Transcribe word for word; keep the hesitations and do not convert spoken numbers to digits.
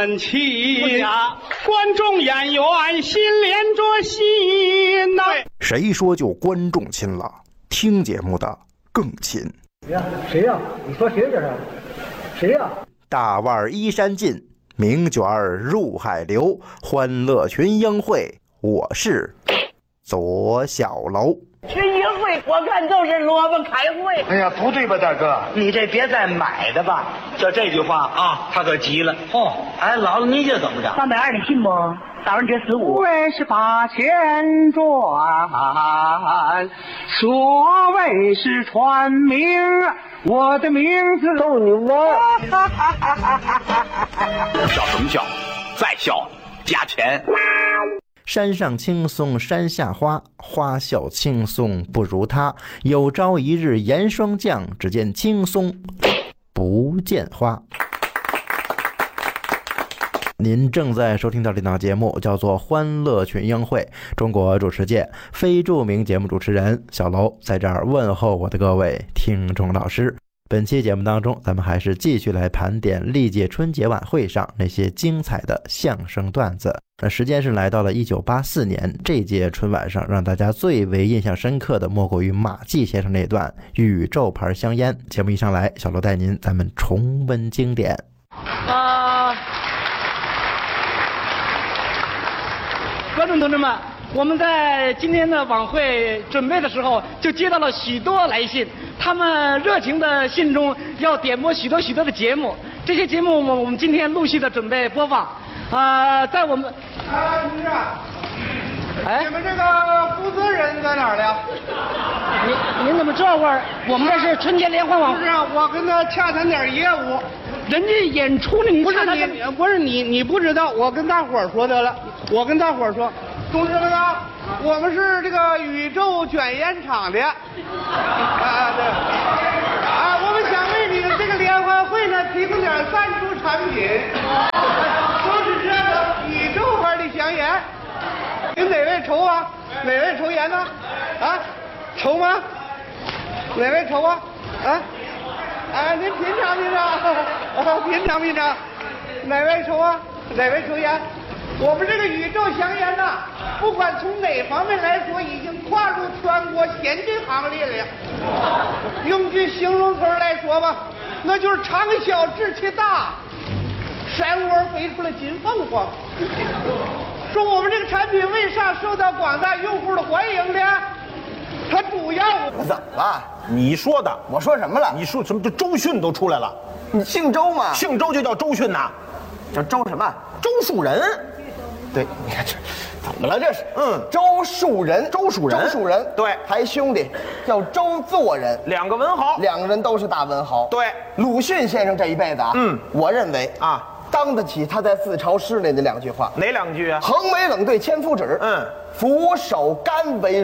起观众演员心连着心呐、啊。 谁说就观众亲了？听节目的更亲。 谁呀？谁呀？你说谁这是？谁呀？ 大腕衣衫尽，名卷入海流，欢乐群英会，我是左小楼。 群英会我看都是萝卜开会。 哎呀，不对吧，大哥？ 你这别再买的吧。 就这句话啊，他可急了。哦，哎，姥姥你这怎么着？ 三百二，你信不？打完这十五。 为是把钱赚，所谓是传名，我的名字逗你玩。 笑什么笑？再笑加钱。 山上青松山下花，花笑青松不如他。有朝一日严霜降，只见青松不见花。您正在收听到这档节目叫做《欢乐群英会》，中国主持界非著名节目主持人小楼在这儿问候我的各位听众老师。本期节目当中，咱们还是继续来盘点历届春节晚会上那些精彩的相声段子。那时间是来到了一九八四年，这届春晚上让大家最为印象深刻的莫过于马季先生那段宇宙牌香烟。节目一上来，小楼带您咱们重温经典。 啊，观众同志们，我们在今天的晚会准备的时候，就接到了许多来信，他们热情的信中要点播许多许多的节目，这些节目我们我们今天陆续的准备播放。啊、呃，在我们啊，同志， 哎， 你们这个负责人在哪儿了？ 您您怎么这会儿？我们这是春节联欢晚会。 不是，我跟他洽谈点业务。 人家演出呢，你不是你，不是你，你不知道，我跟大伙儿说得了，我跟大伙儿说，同志们啊，我们是这个宇宙卷烟厂的，啊对，啊，我们想为你的这个联欢会呢提供点赞助产品，都是这个宇宙牌的香烟，有哪位抽啊？哪位抽烟呢？啊，抽吗？哪位抽啊？啊？哎，您品尝品尝，啊，品尝品尝，哪位抽啊？哪位抽烟？我们这个宇宙香烟呐、啊，不管从哪方面来说，已经跨入全国先进行列了。用句形容词来说吧，那就是长小志气大，山窝飞出了金凤凰。说我们这个产品为啥受到广大用户的欢迎呢？它主要怎么了？ 你说的， 我说什么了？ 你说什么？这周迅都出来了。 你姓周吗？ 姓周就叫周迅呐， 叫周什么？ 周树人。 对，你看这怎么了？这是嗯， 周树人， 周树人， 周树人， 对， 还兄弟叫周作人， 两个文豪， 两个人都是大文豪。 对， 鲁迅先生这一辈子啊， 嗯， 我认为啊， 当得起他在自嘲诗里的两句话。 哪两句啊？ 横眉冷对千夫指， 嗯， 俯首甘为